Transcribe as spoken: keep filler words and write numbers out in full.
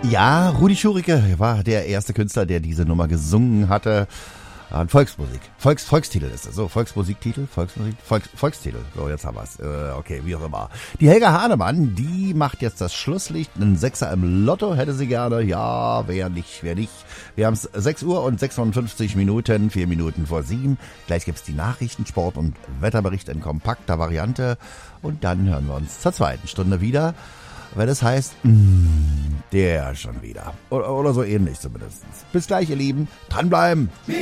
Ja, Rudi Schurike war der erste Künstler, der diese Nummer gesungen hatte. An Volksmusik. Volks, Volkstitel ist es. So, Volksmusiktitel, Volksmusik, Volks, Volkstitel. So, jetzt haben wir's. Äh, okay, wie auch immer. Die Helga Hahnemann, die macht jetzt das Schlusslicht. Einen Sechser im Lotto hätte sie gerne. Ja, wer nicht, wer nicht. Wir haben es sechs Uhr und sechsundfünfzig Minuten, vier Minuten vor sieben. Gleich gibt's die Nachrichten, Sport und Wetterbericht in kompakter Variante. Und dann hören wir uns zur zweiten Stunde wieder. Weil das heißt, mh, der schon wieder. Oder, oder so ähnlich zumindest. Bis gleich, ihr Lieben. Dranbleiben.